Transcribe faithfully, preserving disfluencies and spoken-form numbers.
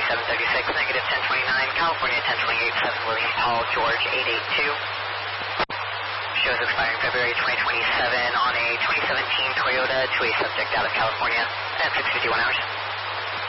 seven thirty-six, negative ten twenty-nine, California ten twenty-eight, seven William Paul, George eight eight two. Shows expiring February twenty twenty-seven on a twenty seventeen Toyota to a subject out of California at six fifty-one hours.